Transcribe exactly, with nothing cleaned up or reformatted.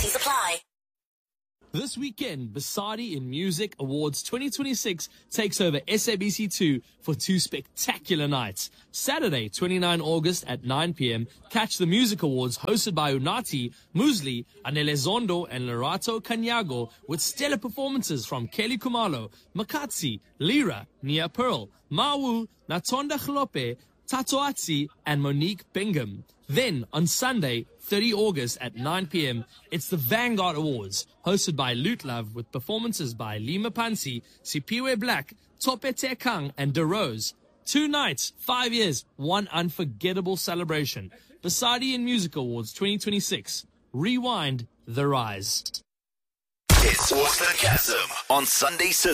T's apply. This weekend, Basadi in Music Awards twenty twenty-six takes over S A B C two for two spectacular nights. Saturday, the twenty-ninth of August at nine p.m, catch the Music Awards hosted by Unati, Musli, Anele Zondo, and Lerato Kanyago with stellar performances from Kelly Kumalo, Makatsi, Lira, Nia Pearl, Mawu, Natonda Khlope, Tatoatsi, and Monique Bingham. Then, on Sunday, the thirtieth of August at nine p.m, it's the Vanguard Awards, hosted by Loot Love with performances by Lima Pansi, Sipiwe Black, Tope Tekang, and DeRose. Two nights, five years, one unforgettable celebration. Basadi in Music Awards twenty twenty-six. Rewind the rise. It's Off the Chasm on Sunday Sizzle.